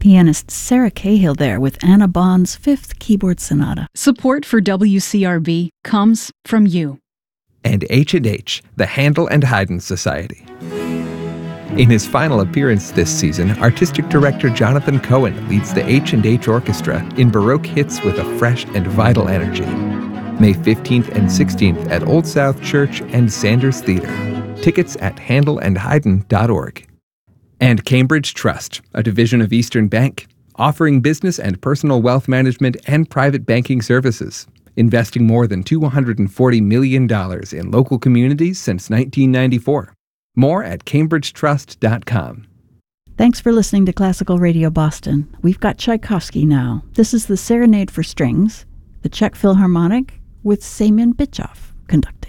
Pianist Sarah Cahill there with Anna Bond's Fifth Keyboard Sonata. Support for WCRB comes from you. And H&H, the Handel and Haydn Society. In his final appearance this season, artistic director Jonathan Cohen leads the H&H Orchestra in Baroque hits with a fresh and vital energy. May 15th and 16th at Old South Church and Sanders Theater. Tickets at handelandhaydn.org. And Cambridge Trust, a division of Eastern Bank, offering business and personal wealth management and private banking services, investing more than $240 million in local communities since 1994. More at cambridgetrust.com. Thanks for listening to Classical Radio Boston. We've got Tchaikovsky now. This is the Serenade for Strings, the Czech Philharmonic with Semyon Bitchov conducting.